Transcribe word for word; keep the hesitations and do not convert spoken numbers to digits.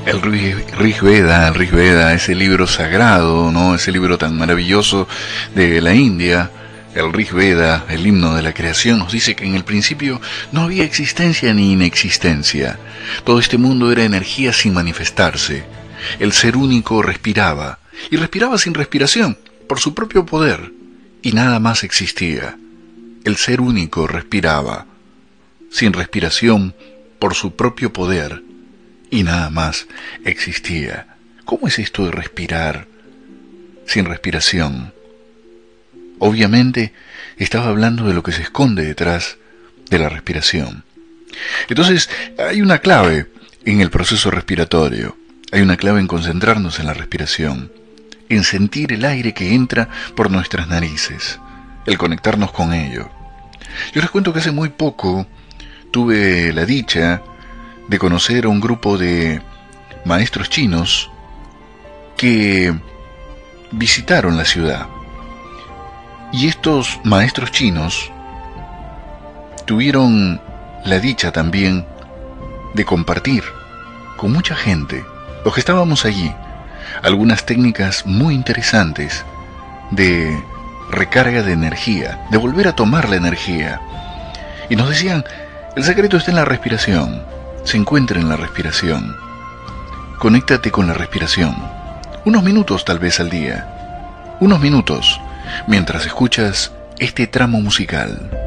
El Rig Veda, el Rig Veda, ese libro sagrado, ¿no? Ese libro tan maravilloso de la India, el Rig Veda, el himno de la creación, nos dice que en el principio no había existencia ni inexistencia. Todo este mundo era energía sin manifestarse. El ser único respiraba, y respiraba sin respiración, por su propio poder, y nada más existía. El ser único respiraba, sin respiración, por su propio poder, y nada más existía. ¿Cómo es esto de respirar sin respiración? Obviamente estaba hablando de lo que se esconde detrás de la respiración. Entonces hay una clave en el proceso respiratorio, hay una clave en concentrarnos en la respiración, en sentir el aire que entra por nuestras narices, el conectarnos con ello. Yo les cuento que hace muy poco tuve la dicha de conocer a un grupo de maestros chinos que visitaron la ciudad. Y estos maestros chinos tuvieron la dicha también de compartir con mucha gente, los que estábamos allí, algunas técnicas muy interesantes de recarga de energía, de volver a tomar la energía. Y nos decían, el secreto está en la respiración, se encuentra en la respiración. Conéctate con la respiración, unos minutos tal vez al día, unos minutos, mientras escuchas este tramo musical.